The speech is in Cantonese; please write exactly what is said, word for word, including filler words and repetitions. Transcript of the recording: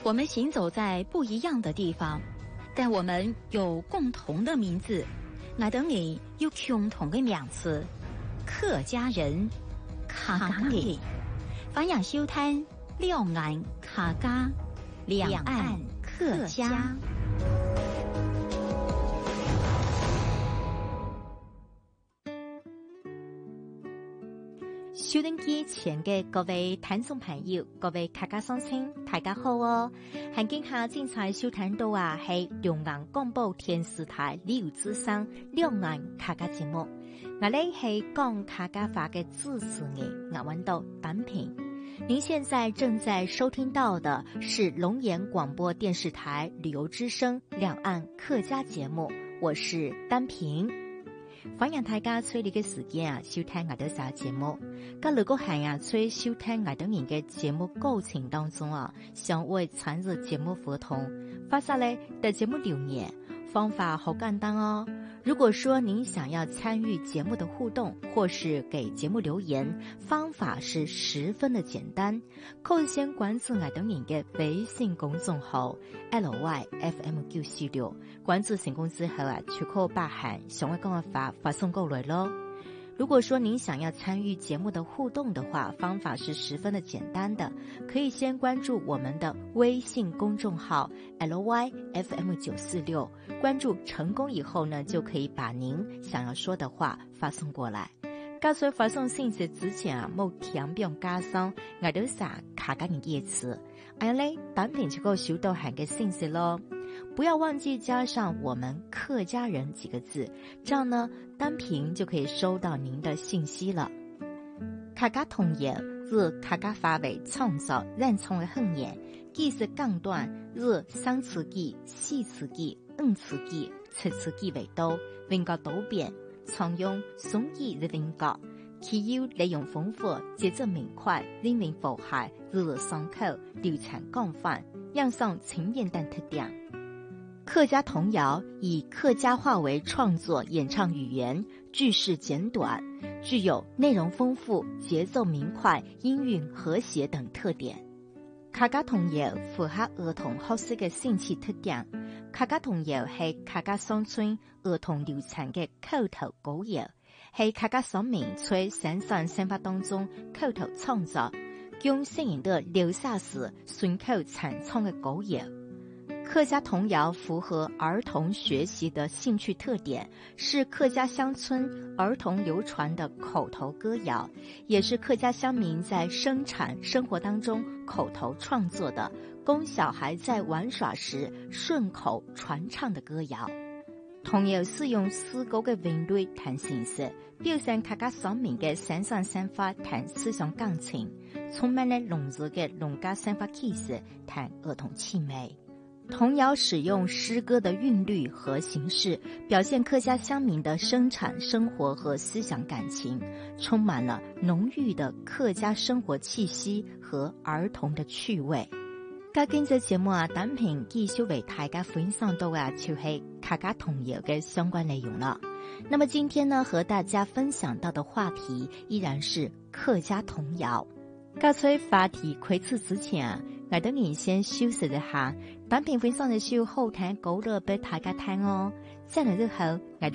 我们行走在不一样的地方，但我们有共同的名字。我等你有共同的名字，客家人，客家人。欢迎收聽兩岸客家，兩岸客家。 收音機前嘅各位聽眾朋友，各位客家鄉親，大家好哦！環境下精彩收聽到啊，係中央廣播電視台劉志生兩岸客家節目。我哋係講客家話嘅主持人，我揾到單平。您現在正在收聽到的是龍岩廣播電視台旅遊之聲兩岸客家節目，我是單平。歡迎大家在呢個時間啊收聽我哋嘅節目。咁如果係啊在收聽我哋人嘅節目過程當中啊，想為參與節目活動，發下嚟的節目留言，方法好簡單哦。如果說您想要參與節目的互動，或是給節目留言，方法是十分的簡單。可以先關注我哋人嘅微信公眾號 L Y F M 九四六，關注成功之後啊，就可以把函想要講嘅法發送過來咯。如果說您想要參與節目的互動的話，方法是十分的簡單的，可以先關注我們的微信公眾號 L Y F M 九四六，關注成功以後呢，就可以把您想要說的話發送過來。加在發送信息之前啊，冇填表加上我哋啥客家人嘅詞，哎呀咧，單憑就夠收到函嘅信息咯。不要忘記加上我們客家人幾個字，這樣呢單憑就可以收到您的信息了。客家童謠是客家話為創作認創的語言，既是鋼段，是三詞記、四詞記、五詞記、七詞記為多，韻腳多變，常用雙語的韻腳，其有內容豐富，節奏明快，人民符合，日日雙口，流傳廣泛，樣上情典等特點。客家童謠以客家話為創作演唱語言，句式簡短，具有內容豐富、節奏明快、音韻和諧等特點。客家童謠符合兒童學習嘅興趣特點。客家童謠係客家鄉村兒童流傳嘅口頭古謠，係客家鄉民在生產生活當中口頭創作，供世人的流沙時順口傳唱嘅古謠。客家童謠符合兒童學習的興趣特點，是客家鄉村兒童流傳的口頭歌謠，也是客家鄉民在生產生活當中口頭創作的，供小孩在玩耍時順口傳唱的歌謠。童謠是用詩歌嘅韻律談形式，表現客家鄉民嘅生產生活談思想感情，充滿了濃郁嘅農家生活氣息談兒童氣味。童謠使用詩歌的韻律和形式，表現客家鄉民的生產生活和思想感情，充滿了濃郁的客家生活氣息和兒童的趣味。今日節目啊，單憑繼續為大家分享到啊，就係客家童謠嘅相關內容了。那麼今天呢，和大家分享到的話題依然是客家童謠。在在話題開始之前啊，我等你先休息一下，單憑分享嘅時候後聽稿樂俾大家聽哦。這樣之後，我